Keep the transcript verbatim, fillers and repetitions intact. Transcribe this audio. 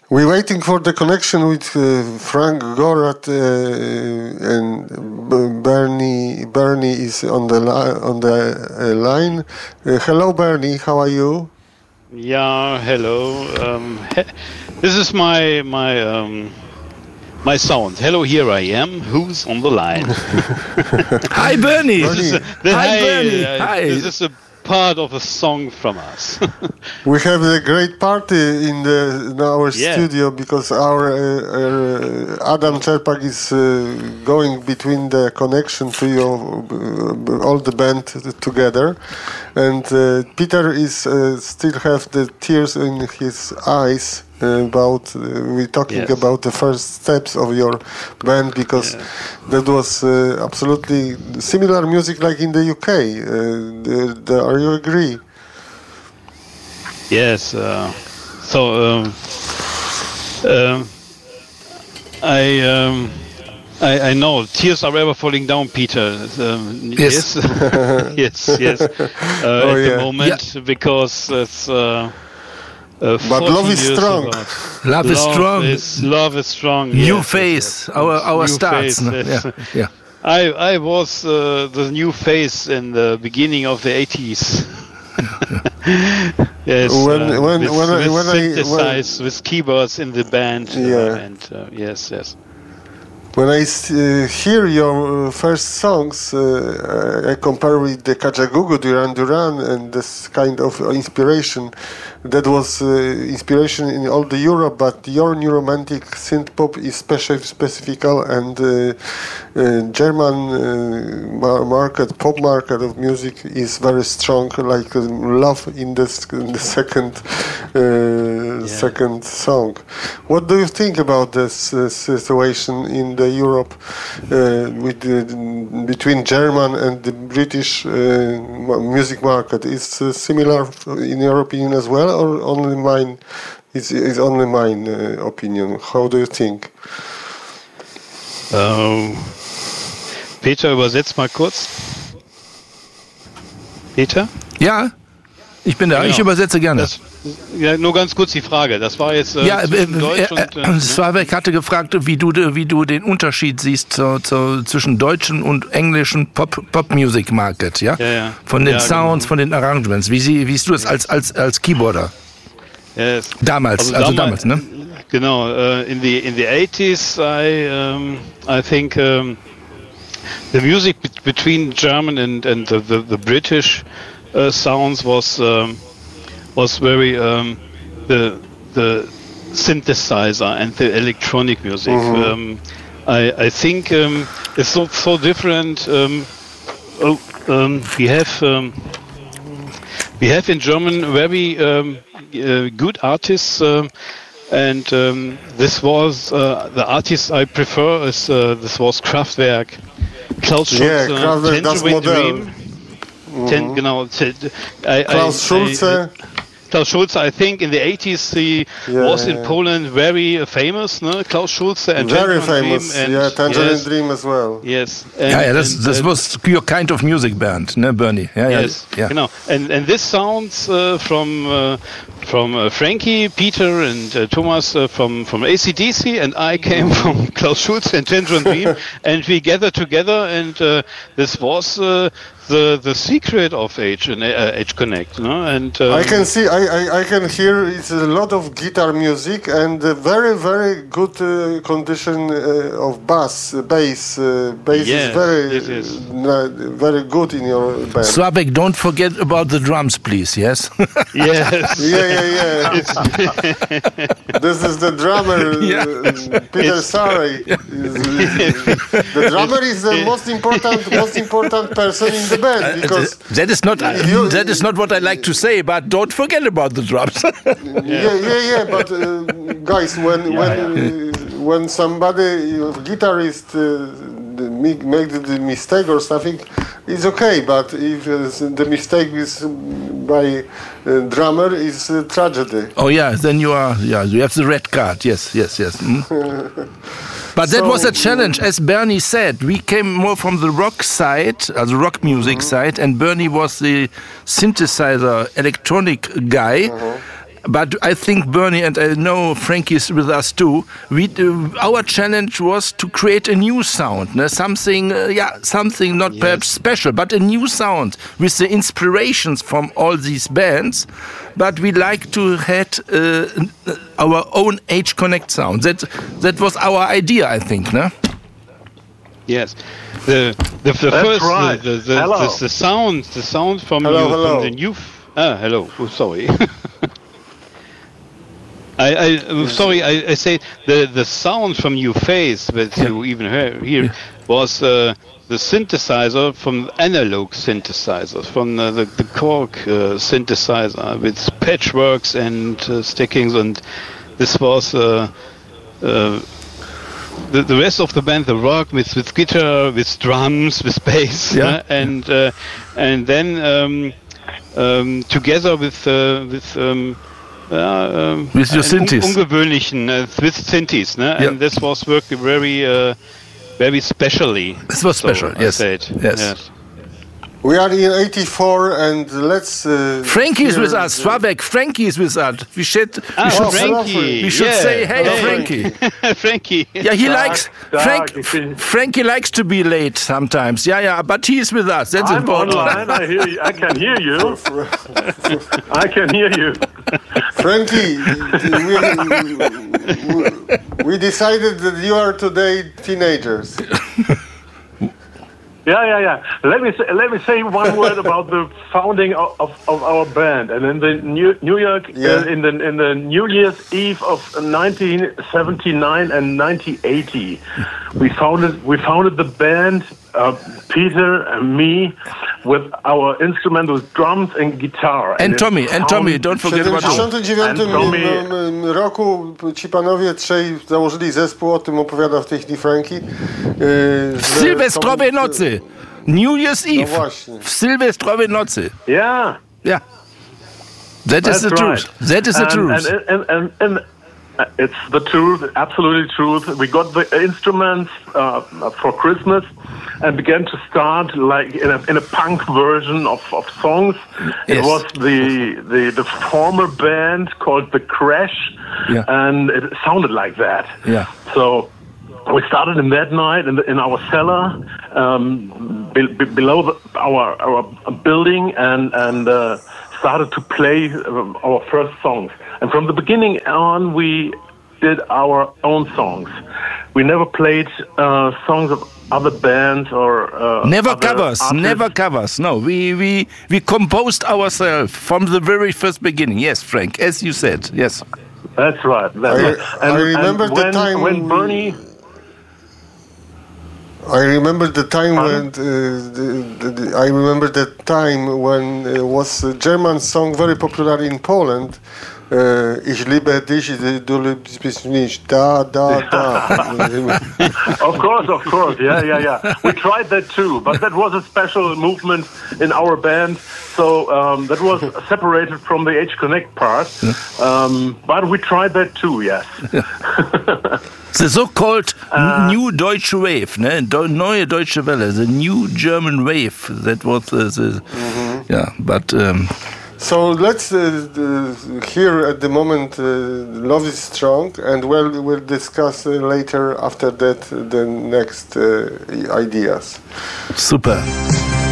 We're waiting for the connection with uh, Frank Gorath uh, and Bernie. Bernie is on the li- on the uh, line. Uh, hello, Bernie. How are you? Yeah, hello. Um, he- this is my my um, my sound. Hello, here I am. Who's on the line? Hi, Bernie. This is a, the, Hi, hi, Bernie. uh, Hi. This is a part of a song from us. We have a great party in the in our Yeah. studio because our uh, uh, Adam Czerpak is uh, going between the connection to your uh, all the band together, and uh, Peter is uh, still have the tears in his eyes. Uh, about uh, we're talking Yes. about the first steps of your band because Yeah. that was uh, absolutely similar music like in the U K. Uh, the, the, are you agree? Yes. Uh, so um, um, I, um, I I know tears are ever falling down, Peter. Um, Yes. Yes. yes. Yes. Uh, Oh, at yeah. the moment, because it's. Uh, uh, But love forty is years strong. about- Love is strong. Is, love is strong. New yes, phase. yes, yes. Our our New starts. phase, no? yes. Yeah. Yeah. I I was uh, the new face in the beginning of the eighties. Yes, When- uh, when- with, when I- with when I- synthesize with keyboards in the band. uh, Yeah. and uh, yes, yes. When I uh, hear your uh, first songs, uh, I compare with the Kajagoogoo, Duran Duran, and this kind of inspiration. That was uh, inspiration in all the Europe, but your new romantic synth pop is special, specifical, and uh, uh, German uh, mar- market, pop market of music is very strong. Like uh, love in, this, in the second uh, second song. What do you think about this uh, situation in the Europe uh, with the, between German and the British uh, mu- music market? Is uh, similar in your opinion as well, or only mine? Is is only mine uh, opinion? How do you think? Ähm, Peter, übersetzt mal kurz. Peter? Ja, ich bin da. Genau. Ich übersetze gerne. Das, ja, nur ganz kurz die Frage. Das war jetzt äh, Ja, äh, zwischen äh, Deutsch äh, und... Äh, es war, ich hatte gefragt, wie du, wie du den Unterschied siehst zu, zu, zwischen deutschen und englischen Pop, Pop-Music Market, ja? Ja, ja. Von den Ja, Sounds, genau. von den Arrangements. Wie sie, siehst du es als, als, als Keyboarder? yes. Damals, also, damals, ne? Genau, uh, in the in the eighties, I um, I think um, the music be- between German and and the the, the British uh, sounds was um, was very um, the the synthesizer and the electronic music. Um, I I think um, it's so so different. Um, oh, um, we have. Um, We have in German very um, uh, good artists, um, and um, this was uh, the artist I prefer. Is uh, this was Kraftwerk, Klaus Schulze, Yeah, Kraftwerk, das Tangerine Modell. Dream. Ten, genau, t- t- I, Klaus I- Schulze. I, Klaus Schulze, I think in the eighties he Yeah, was in yeah. Poland very uh, famous. Ne? Klaus Schulze and Very Tangerine famous. Dream and Yeah, Tangerine yes, Dream as well. Yes. And, Ja, ja, das, and, das uh, was your kind of music band, ne, Bernie? Ja, ja, Yes, ja. genau. And and this sounds uh, from uh, from uh, Frankie, Peter, and uh, Thomas uh, from from A C D C, and I came from Klaus Schulze and Tangerine Dream, and we gathered together, and uh, this was uh, the the secret of H and uh, H Connect, no? And um, I can see, I, I, I can hear it's a lot of guitar music and a very, very good uh, condition uh, of bass, uh, bass. Uh, bass Yes, is very, it is. uh, very good in your band. Slavek, don't forget about the drums, please, yes? yes, yeah, yeah, yeah. This is the drummer, uh, Peter Sarey. The drummer is the most important, most important person in the band because that is not you- that is not what I like to say, but don't forget about the drums. yeah, yeah, yeah. But uh, guys, when when uh, when somebody uh, guitarist uh, the, make make the mistake or something, it's okay. But if uh, the mistake is by uh, drummer, is a tragedy. Oh yeah, then you are yeah you have the red card. Yes, yes, yes. Mm. But that So- was a challenge, as Bernie said. We came more from the rock side, uh, the rock music side, and Bernie was the synthesizer, electronic guy. but I think Bernie, and I know Frankie is with us too. We uh, our challenge was to create a new sound, no? something, uh, yeah, something not yes. perhaps special, but a new sound with the inspirations from all these bands. But we like to had uh, our own H Connect sound. That that was our idea, I think, no? Yes, the the, the first right. the, the, the, the, the sound the sound from, hello, you, hello. from the new f- ah hello oh, sorry I I I'm sorry I, I say the the sound from your face that yeah. you even hear here yeah. was uh, the synthesizer from analog synthesizers from uh, the the Korg uh, synthesizer with patchworks and uh, stickings, and this was. Uh, uh, The, the rest of the band, the rock with, with guitar, with drums, with bass, yeah. uh, and uh, and then um, um, together with uh, with um, uh, um, with your synthes, un- ungewöhnlichen uh, with synthes, ne? Yeah. And this was worked very uh, very specially. This was so special, I yes. said. yes, yes. We are in eighty-four, and let's. Uh, Frankie is with us. Swabek, Frankie is with us. We should. Ah, we should, oh, Frankie. we should yeah. say, "Hey, hey. Frankie." Frankie. Yeah, he Dark, likes. dark. Frank, Frankie likes to be late sometimes. Yeah, yeah, but he is with us. That's I'm important. online. I hear you. I can hear you. I can hear you. Frankie, we, we decided that you are today teenagers. Yeah, yeah, yeah. Let me say, let me say one word about the founding of, of, of our band. And in the New, New York, yeah. uh, in the in the New Year's Eve of nineteen seventy-nine and nineteen eighty, we founded we founded the band. Uh, Peter and me with our instrument with drums and guitar. And, and Tommy, and Tommy, don't forget about Tommy. W tysiąc dziewiątym roku ci panowie trzej założyli zespół, o tym opowiada w tej chwili Frankie. W sylwestrowej nocy. New Year's Eve. No właśnie. W sylwestrowej nocy. Yeah. Yeah. That That's is the right. truth. That is the and, truth. And, and, and, and it's the truth, absolutely truth. We got the instruments uh, for Christmas and began to start like in a, in a punk version of, of songs. Yes. It was the, the the former band called The Crash, yeah. and it sounded like that. Yeah. So we started in that night in, the, in our cellar um, be, be below the, our our building and and uh, started to play our first songs. And from the beginning on, we did our own songs. We never played uh, songs of other bands or uh, never other covers. artists. Never covers. No, we we we composed ourselves from the very first beginning. Yes, Frank, as you said. Yes, that's right. That's I, right. And, I remember and the when, time when Bernie. I remember the time when uh, the, the, the, I remember the time when uh, was a German song very popular in Poland. Uh, ich liebe dich, du liebst mich, da, da, da. Of course, of course, yeah, yeah, yeah. We tried that too, but that was a special movement in our band, so um, that was separated from the H Connect part. Um, but we tried that too, yes. The so-called uh, New Deutsche Wave, ne? Neue Deutsche Welle, the New German Wave. That was uh, the, mm-hmm. yeah, but. Um, So let's uh, uh, hear at the moment uh, Love is Strong, and we'll, we'll discuss uh, later after that the next uh, ideas. Super.